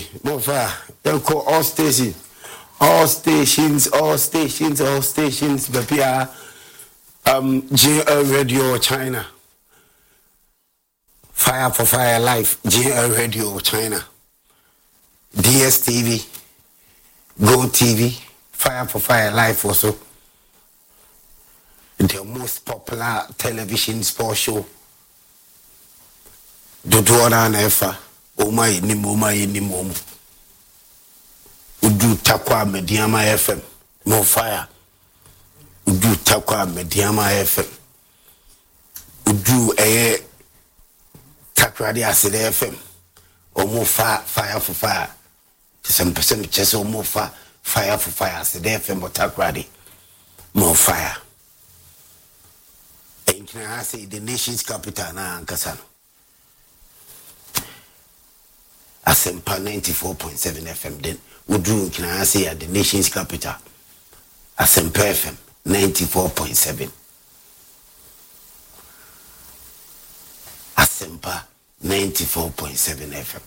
Mofa, don't call all stations, Bapia, GL Radio China, Fire for Fire Life, GL Radio China, DSTV, Go TV, Fire for Fire Life also, the most popular television sports show, Dodoana Nefa, Omai Nimomu. Udu takwa Mediama FM, more fire. Udu takwa Mediama FM. Udu takwa di aside FM. Omo fire for fire. Some percent just omo fire for fire. Aside FM or takwa di more fire. And can I say the nation's capital na Ankasano. Asempa 94.7 FM then. Udu can I say at the nation's capital? Asempa FM 94.7. Asempa 94.7 FM.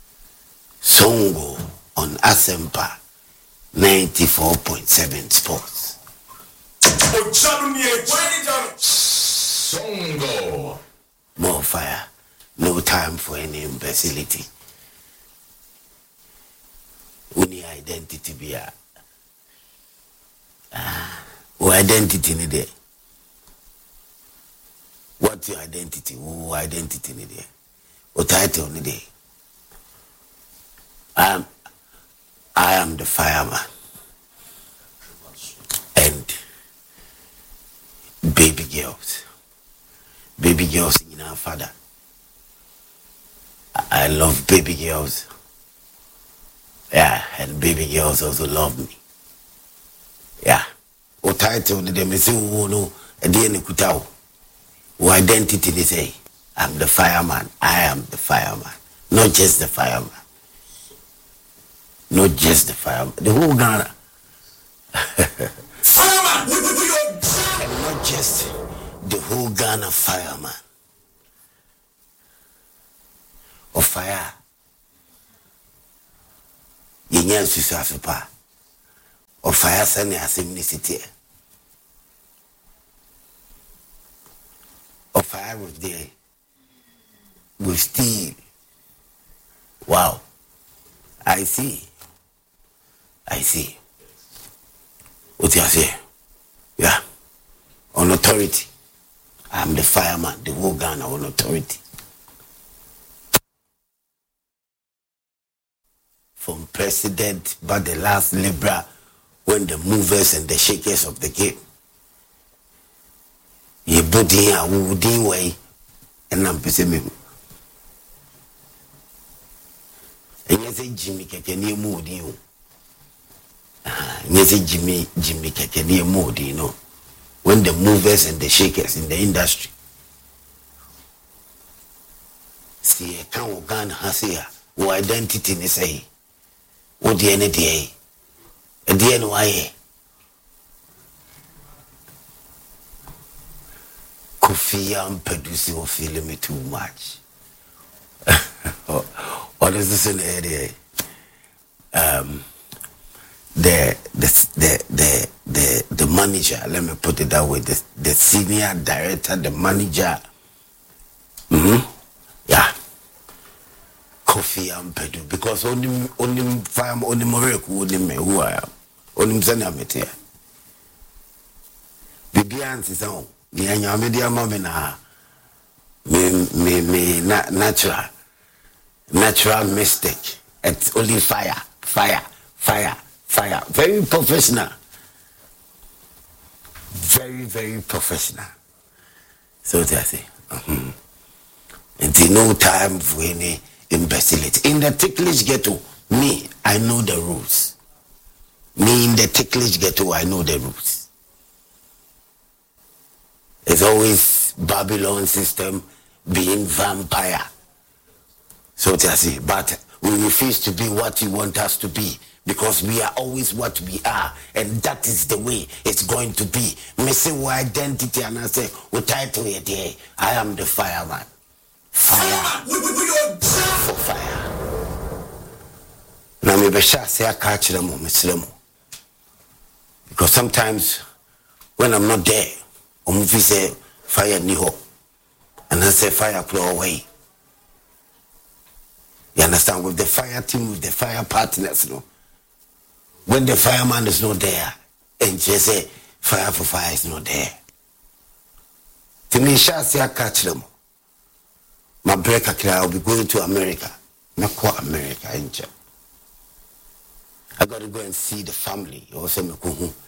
Songo on Asempa 94.7 Sports. Songo. More fire. No time for any imbecility. Uni identity be a identity ni there. What's your identity? Who identity ni there? What title ni there? I am the fireman. And baby girls in our father. I love baby girls. Yeah, and baby girls also love me. Yeah. O title ni dem say no e dey ni kutawo. O identity they say I'm the fireman. I am the fireman. Not just the fireman. Not just the fireman. The whole Ghana. Fireman! And not just the whole Ghana fireman. Or fire. Yenyan susafipa or fire sani asimnicity or fire with steel. Wow, I see. What you say? Yeah, on authority. I'm the fireman, the whole Ghana on authority. From president, but the last Libra, when the movers and the shakers of the game. You put in a woody way, and I'm pessimistic. And you say Jimmy Kekeni Moody. You say Jimmy Kekeni Moody, you know. When the movers and the shakers in the industry. See, a can of Ghana has here, who identity is say. What the NDA? A DNY. Kofi Ampedusi will feel me too much. What is this in the area? The manager, let me put it that way, the senior director, the manager. Yeah. Kofi Ampedu, because only farm only Moreku only me who I am. Only Mzana Metea. Bibian is on. The Anya Media Mamina. Me natural mistake. It's only fire. Very professional. Very professional. So they say. It's no time for any imbecility. In the ticklish ghetto, me, I know the rules. Me in the ticklish ghetto, I know the rules. It's always Babylon system being vampire. So to say, but we refuse to be what you want us to be because we are always what we are, and that is the way it's going to be. Me say identity, and I say, we title it here. I am the fireman. Fire for fire. me sha say catch them because sometimes when I'm not there, movie say fire ni ho, and I say fire blow away. You understand? With the fire team, with the fire partners, you know, when the fireman is not there, and just say fire for fire is not there. To me, shall say I catch them. My break I'll be going to America. Not quite America, ain't you? I got to go and see the family. Also, me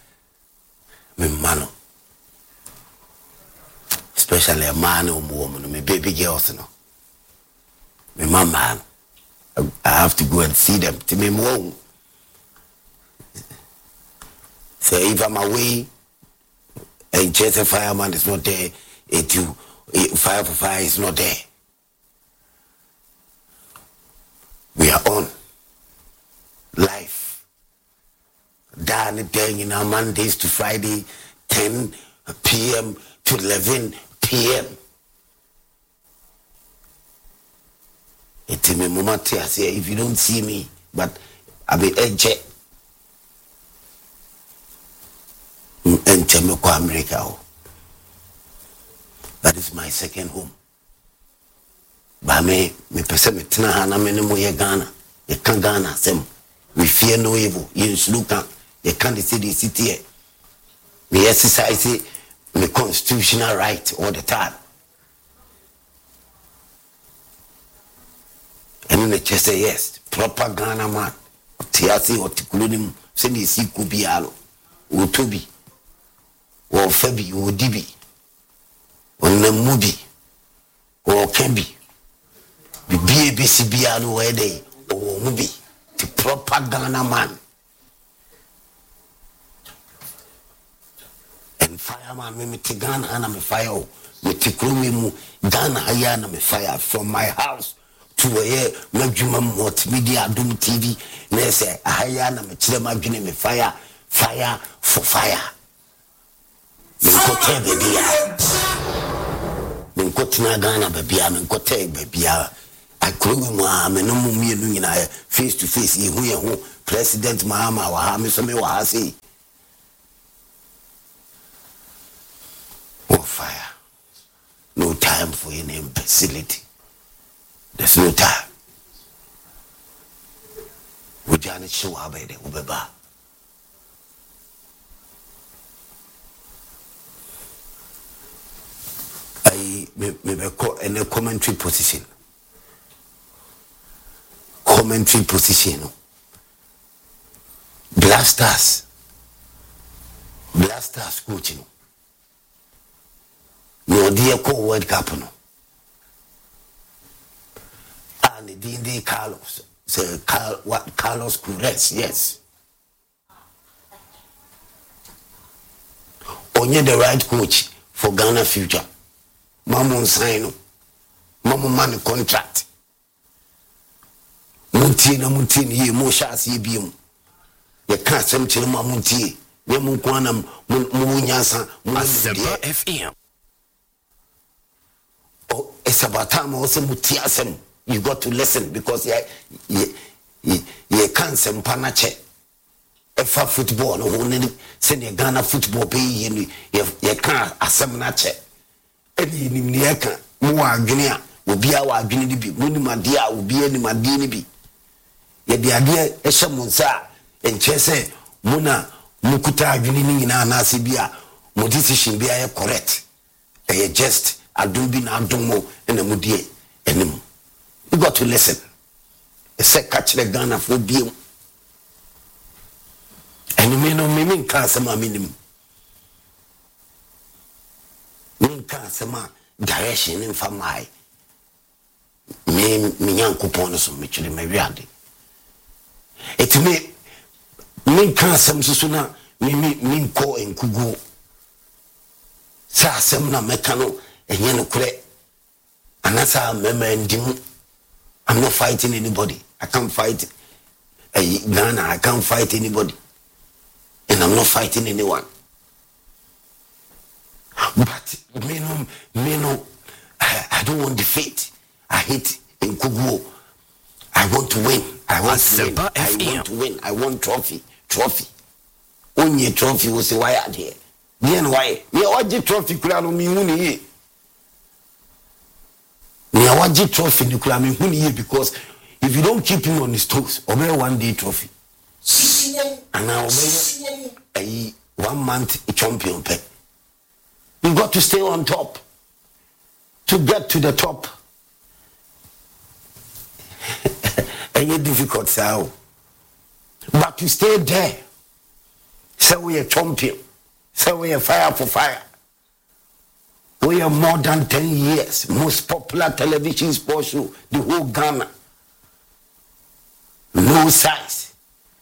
mano. Especially a man or woman, my baby girls, you know. My mama. I have to go and see them. To me, more. So if I'm away, and just a fireman is not there, fire for fire is not there. We are on live. Down again in our Mondays to Friday, 10 p.m. to 11 p.m. It's me moment I say if you don't see me, but I be edge. Enter me to America. That is my second home. But me person me tena hana me no ye Ghana. You can Ghana sem. We fear no evil. You look at you can't see the city here. We exercise my constitutional right all the time. And they just say yes, proper Ghana man. Tiasi or Tikulunim send the sea kubialo. Utobi. Or Febi or Dibi. Or Namubi. Or Kembi. The BABCBiano where they or Mubi. The proper Ghana man. And fireman me Ghana and I'm a fire. Me Tikrumi mu Ghana ayana me fire from my house to where Majuma multimedia Doom TV. Nese ayana me chilema gine me fire for fire. Minkote bebia. Minkote na Ghana bebia. Minkote bebia. I couldn't face to face. Who President Mahama Wahami. Oh, fire. No time for any imbecility. There's no time. We can't show up by the Ubeba. I may call in a commentary position. Commentary position. Blasters coaching. No dear co World Cup no. And the D Carlos. Say Carlos Cures, yes. Only the right coach for Ghana future. Mamu sign. Mamu money contract. Munti ye mo shasi bium. Ye can't send chilma munti. Ye munkwanam munyansa Asempa FM. Oh, it's about time also mutiasem. You got to listen because ye can't send panache. Efa football no one send ye Ghana football pay ye can't asemnache. Any nimniaka muwa guinea will be our guinea be munimadia will be any madini be. Ye the idea eshamunsa and chese muna mukuta guinea na nasibia modisishin be correct. A just adumbi na adumo and a mudie enim. You got to listen. A say catch the Ghana for being. And you may know me kansama minimum. Min kansama direction in for my me young coupon so much in my reality. It me kansam susuna me ko en kugu. Sa semna mekano enyeno kure. Anasa meme ndimu. I'm not fighting anybody. I can't fight Ghana. I can't fight anybody. And I'm not fighting anyone. But me no, I don't want defeat. I hate in Kugu. I want to win. I want to win. I want to win. I want trophy. Only trophy will say why are there. Then why? Me awaji trophy kula no mi huni ye. Me awaji trophy ni kula mi huni ye because if you don't keep him on his toes, obey one day trophy. And now obey a 1 month champion pay. You got to stay on top. To get to the top. Any difficult sao. But to stay there. So we are champion. So we are fire for fire. We are more than 10 years. Most popular television sports show. The whole Ghana. No size.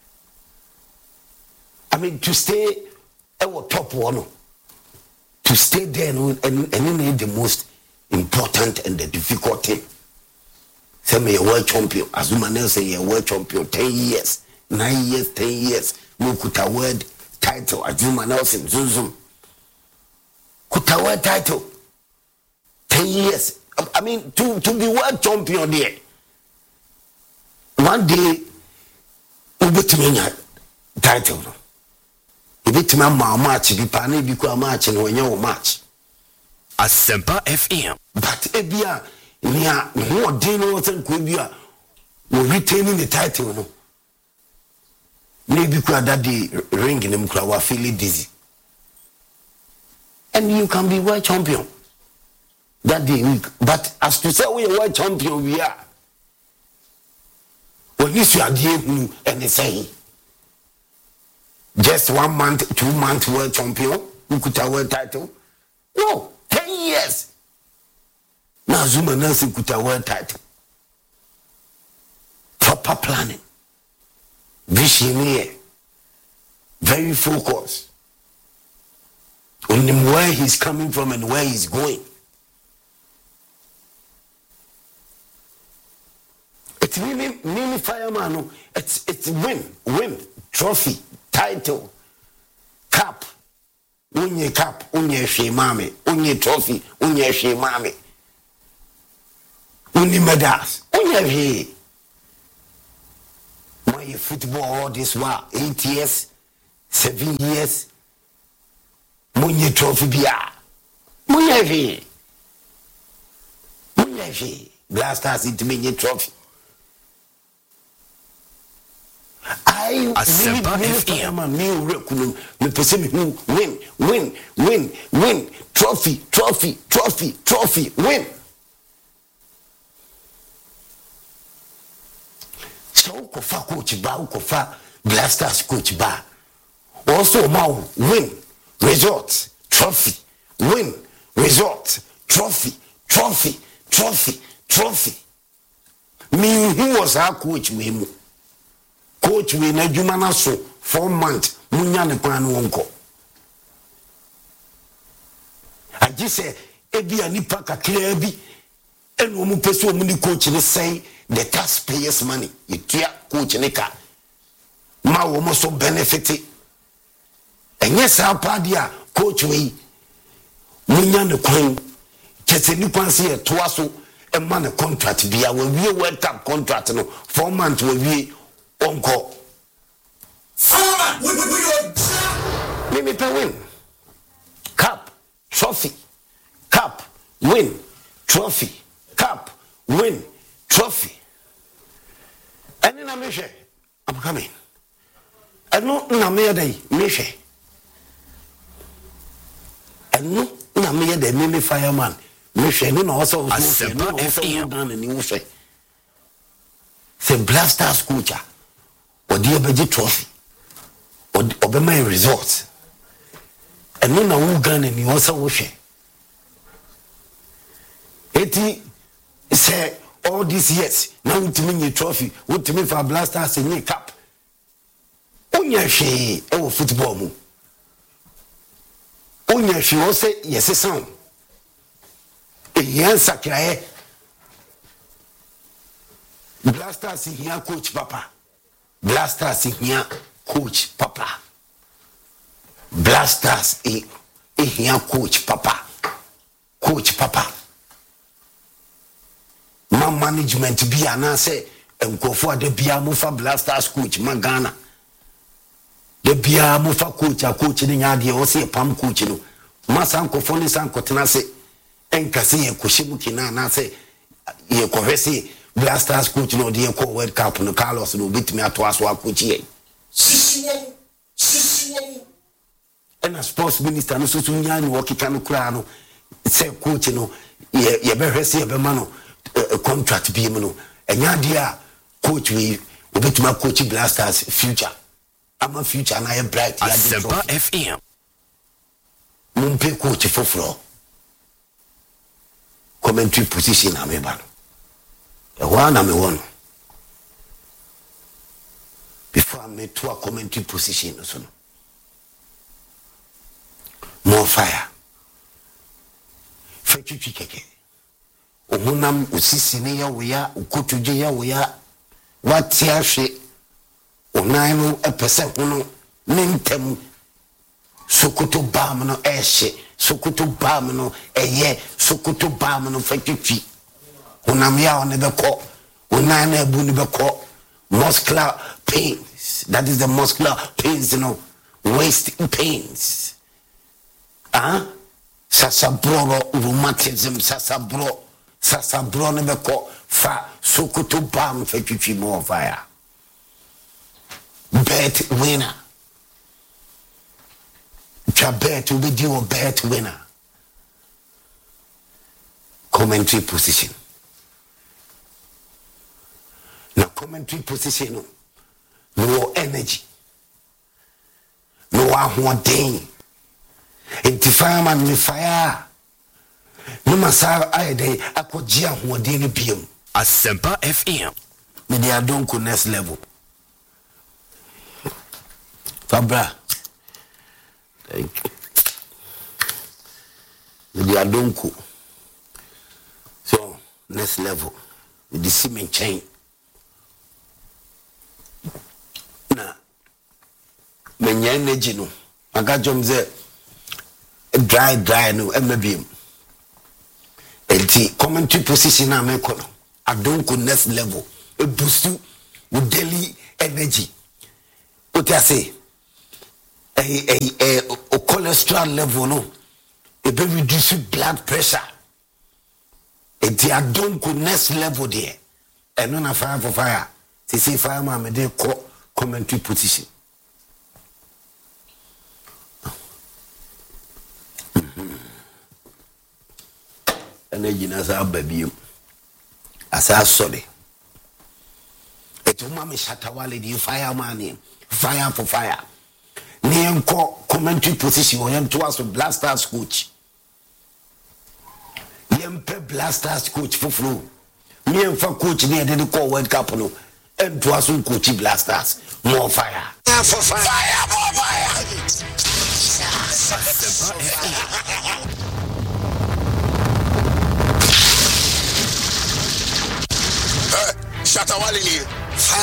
I mean, to stay our top one. To stay there and need the most important and the difficult thing. Say me a world champion. As woman else say a world champion. 10 years. 9 years, 10 years. No kuta word title. As woman else in Zoom. Kuta word title. 10 years. I mean, to be world champion there. One day, you bet me title. You bet me a match. You be be a match and when you match. Asempa FM. But ebia nia more dino wasn't kubia we retaining the title no. Maybe kwa that the ring in him wa feel dizzy. And you can be world champion. That day week. But as to say we are world champion we are. When you are the and they say just 1 month, 2 months world champion, you could have world title. No, 10 years. Now Zuma Nelson could have world title. Proper planning. Visionary. Very focused. On him where he's coming from and where he's going. It's really fireman. It's win, trophy, title, cup. Unye cup, unye shemame, unye trophy, unye shemame. Unye medals, unye he. Why you football all this while 8 years, 7 years. Munye trophy bia. Munye he. Munye he. Blasters it menye trophy. I win, trophy, win. So kofa coach ba, kofa Blasters coach ba. Also now win, results, trophy, win, results, trophy. Me who was our coach me. Coach we na juma na so 4 months munya ne kwan no wonko agi se ebi anipa kakra bi eno mu pese mu ni coach ne say the taxpayers money itua coach ne ka ma wo mo so benefit enye sa padi a coach we munya ne kwan kete ni kwan se to aso e ma ne contract bia we World Cup contract no 4 months we Uncle. Me win. Cup, trophy. Cup, win, trophy. Cup, win, trophy. And then I'm coming. I know na day, Misha. I know na day, me fireman. Misha, no also done and you say. Say Blasters coach. Or the Abeji trophy, or Obama results. And no na Ghana and you also wish. 80 say all these years, now to me your trophy, what to me for Blasters in your cup. Unya she our football mu. Unya she will say yes, son. Yes, Sakrae. Blasters in here, coach Papa. Blasters in here, coach Papa. Blasters in here, coach Papa. Coach Papa. My management be an answer. nkofo de bia mo fa Blasters coach Magana de bia mo fa coach ni nyaade o se pam coach no masa nkofo ni san kotena se enkase ye kohyimu kina na se ye kohwese Blasters coach no de ko World Cup no Carlos no bitimi ato aso akochi ye sisi and sports minister no so nya ni wokika no kura no se coach no ye behwese ye be ma no contract bi mu no enyade a coach we obetuma coach Blasters future ama future na ye bright ya Asempa FM mumpe coach foforo commentary position ameba no one am one before I made to a commentary position so no more fire fetwichi keke ohunam usisi ne ya woya ukotuje ya woya wati ahwe onan no epese hono mentem sokoto bam no ehye sokoto bam no eye sokoto bam no fetwichi onam ya one beko onan na ebu ni beko muscular pains, that is the muscular pains, waist pains, sasabro rheumatism, sasabro ne beko fa sokoto bam fetwichi more fire. Bet winner. Bet will be due bet winner. Commentary position. Now commentary position, no energy, no one thing. Inti fireman me fire. No masa aide akojia huodini biom. Asempa FM. Me they are don't go next level. Fabra. Thank you. Me they are don't go. So next level. With the cement chain. Na menya energy no. Agajom ze dry no MBM. Enti commentary position na me kono. I don't go next level. A boost you with daily energy. What I say? A cholesterol level no. A be reduce blood pressure. Enti I don't go next level there. And no na fire for fire. See fireman me dey commentary position. Energy na sa baby. Asa sorry. Eto mama shatawale di fireman fire for fire. Ni enko commentary position o yem to us Blasters coach. Yem pe Blasters coach foforo. Me enfa coach ni e dey call World Cup no. And to us coach Blasters more fire. Fire for fire. Fire more fire. Shatawale ni